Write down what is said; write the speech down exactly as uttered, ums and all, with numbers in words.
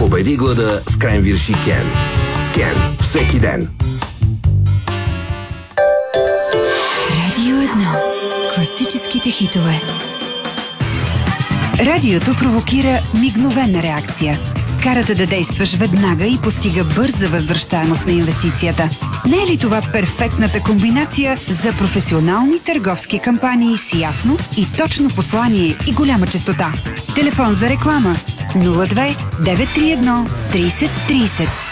Победи глада с кренвирши Кен. С Кен всеки ден. Радио едно. Класическите хитове. Радиото провокира мигновена реакция. Карате да действаш веднага и постига бърза възвръщаемост на инвестицията. Не е ли това перфектната комбинация за професионални търговски кампании с ясно и точно послание и голяма честота? Телефон за реклама нула две девет три едно трийсет трийсет.